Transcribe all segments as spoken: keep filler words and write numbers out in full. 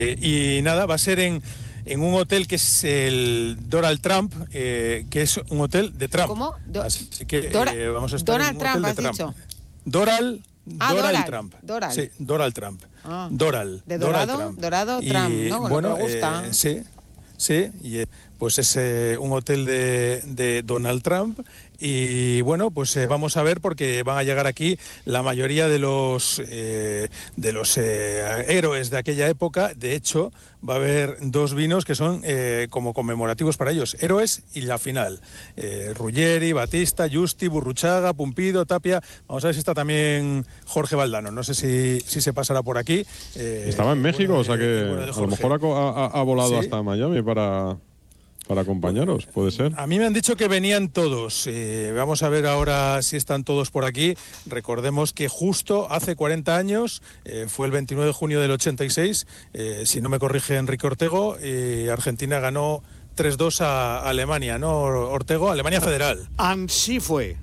y nada, va a ser en, en un hotel que es el Donald Trump, eh, que es un hotel de Trump. ¿Cómo? Do- Así que Dora- eh, vamos a estar Donald en un hotel Trump, de has Trump. dicho. Doral, Ah, Doral Doral, Trump. Doral. Sí, Doral Trump. Ah. Doral. De Doral dorado, Trump. dorado Y, Trump, ¿no? Con lo bueno, que me gusta. eh, sí, sí, y eh, pues es eh, un hotel de, de Donald Trump. Y bueno, pues eh, vamos a ver, porque van a llegar aquí la mayoría de los eh, de los eh, héroes de aquella época. De hecho, va a haber dos vinos que son eh, como conmemorativos para ellos, héroes y la final. Eh, Ruggeri, Batista, Justi, Burruchaga, Pumpido, Tapia. Vamos a ver si está también Jorge Valdano. No sé si, si se pasará por aquí. Eh, Estaba en México, bueno, o sea que eh, bueno, de a lo Jorge. mejor ha, ha- ha volado Sí. hasta Miami para, para acompañaros, puede ser. A mí me han dicho que venían todos. Eh, vamos a ver ahora si están todos por aquí. Recordemos que justo hace cuarenta años, eh, fue el veintinueve de junio del ochenta y seis, eh, si no me corrige Enrique Ortego, eh, Argentina ganó tres dos a Alemania, ¿no, Ortego? Alemania Federal. Así fue.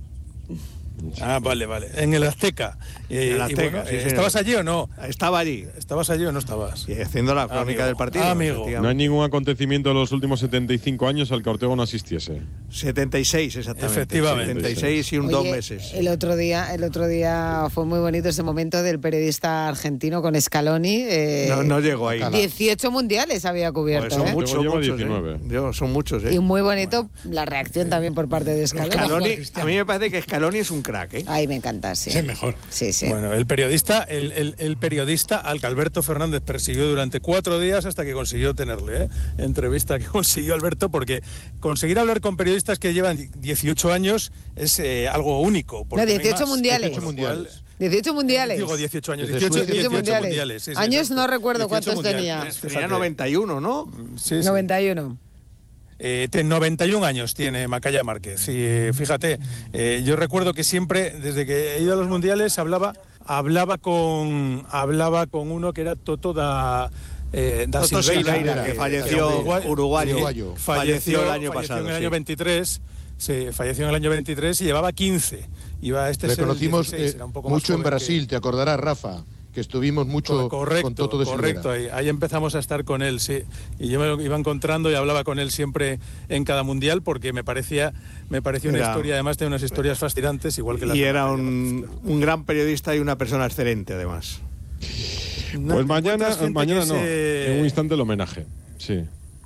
Ah, vale, vale. En el Azteca. Eh, En el y Azteca, bueno, sí, eh, señor. ¿estabas allí o no? Estaba allí. ¿Estabas allí o no estabas? Y haciendo la crónica Amigo. del partido. Amigo. efectivamente. No hay ningún acontecimiento de los últimos setenta y cinco años al que Ortego no asistiese. setenta y seis, exactamente. Efectivamente. setenta y seis y un Oye, dos meses. El otro día, el otro día fue muy bonito ese momento del periodista argentino con Scaloni. eh, No, no llegó ahí. dieciocho mundiales había Pues cubierto, son ¿eh? muchos, Ortego lleva muchos, diecinueve. ¿eh? Yo, son muchos, ¿eh? Y muy bonito la reacción también por parte de Scaloni. Scaloni, a mí me parece que Scaloni es un crack, ¿eh? Ay, me encanta, sí. Es el mejor. Sí, sí. Bueno, el periodista, el, el- el periodista al que Alberto Fernández persiguió durante cuatro días hasta que consiguió tenerle, ¿eh? Entrevista que consiguió Alberto, porque conseguir hablar con periodistas que llevan dieciocho años es eh, algo único. porque No, hay dieciocho más. mundiales. Con lo cual- dieciocho mundiales. Digo dieciocho años, Desde dieciocho, Suecia. dieciocho mundiales. mundiales. sí, sí, Años exacto. no recuerdo dieciocho cuántos mundiales, tenía. fíjate. Tenía noventa y uno, ¿no? Sí, sí. noventa y uno. Eh, te- noventa y un años tiene Macaya Márquez. Y eh, fíjate, eh, yo recuerdo que siempre, desde que he ido a los mundiales, hablaba, hablaba con, hablaba con uno que era Toto da. Eh, da Toto Silveira, Silveira, que eh, falleció, uruguay- uruguayo. Uruguayo. Falleció el año falleció pasado, en el sí. año veintitrés. Sí, falleció en el año veintitrés y llevaba quince. Iba este Le es el conocimos dieciséis, eh, era un poco más mucho en joven que- Brasil, te acordarás, Rafa, que estuvimos mucho correcto, con Toto de correcto. Silveira. Ahí, ahí empezamos a estar con él, sí. Y yo me lo iba encontrando y hablaba con él siempre en cada mundial, porque me parecía, me parecía una Era- historia, además de unas historias fascinantes, igual que la Y era un, un gran periodista y una persona excelente, además. No, Pues te mañana, encuentras gente mañana que no, se- en un instante el homenaje. Sí.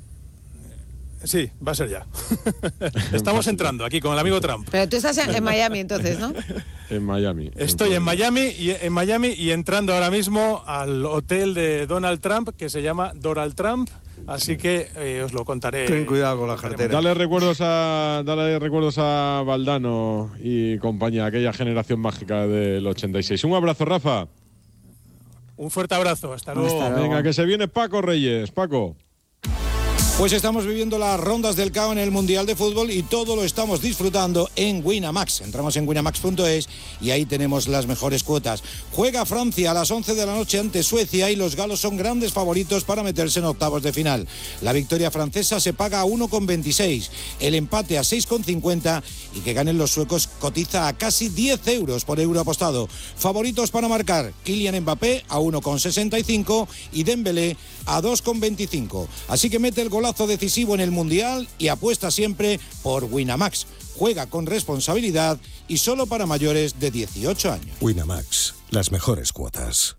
Sí, va a ser ya. Estamos entrando aquí con el amigo Trump. Pero tú estás en, en Miami entonces, ¿no? En Miami. Estoy en Miami y en Miami y entrando ahora mismo al hotel de Donald Trump, que se llama Donald Trump, así que eh, os lo contaré. Ten cuidado con la cartera. Dale recuerdos a dale recuerdos a Valdano y compañía, aquella generación mágica del ochenta y seis. Un abrazo, Rafa. Un fuerte abrazo, hasta luego. Hasta luego. Venga, que se viene Paco Reyes. Paco. Pues estamos viviendo las rondas del C A O en el Mundial de Fútbol y todo lo estamos disfrutando en Winamax. Entramos en winamax punto es y ahí tenemos las mejores cuotas. Juega Francia a las once de la noche ante Suecia y los galos son grandes favoritos para meterse en octavos de final. La victoria francesa se paga a uno coma veintiséis, el empate a seis coma cincuenta y que ganen los suecos cotiza a casi diez euros por euro apostado. Favoritos para marcar: Kylian Mbappé a uno coma sesenta y cinco y Dembélé a dos coma veinticinco. Así que mete el golazo decisivo en el Mundial y apuesta siempre por Winamax. Juega con responsabilidad y solo para mayores de dieciocho años. Winamax, las mejores cuotas.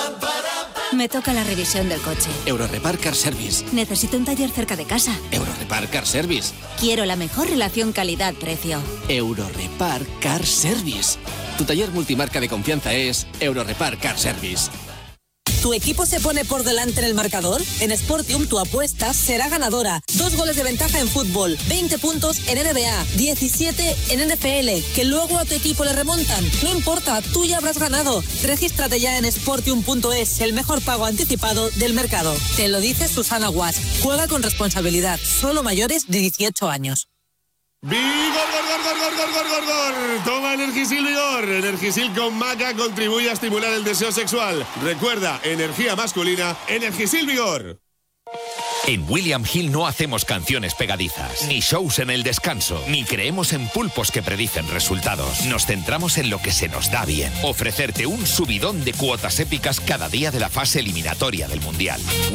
Me toca la revisión del coche. Eurorepar Car Service. Necesito un taller cerca de casa. Eurorepar Car Service. Quiero la mejor relación calidad-precio. Eurorepar Car Service. Tu taller multimarca de confianza es Eurorepar Car Service. ¿Tu equipo se pone por delante en el marcador? En Sportium tu apuesta será ganadora. Dos goles de ventaja en fútbol, veinte puntos en N B A, diecisiete en N F L, que luego a tu equipo le remontan. No importa, tú ya habrás ganado. Regístrate ya en sportium punto es, el mejor pago anticipado del mercado. Te lo dice Susana Guas. Juega con responsabilidad, solo mayores de dieciocho años. ¡Vigor, gor, gor, gor, gor, gor, gor, gor! Toma Energisil Vigor. Energisil con maca contribuye a estimular el deseo sexual. Recuerda, energía masculina, Energisil Vigor. En William Hill no hacemos canciones pegadizas, ni shows en el descanso, ni creemos en pulpos que predicen resultados. Nos centramos en lo que se nos da bien. Ofrecerte un subidón de cuotas épicas cada día de la fase eliminatoria del Mundial.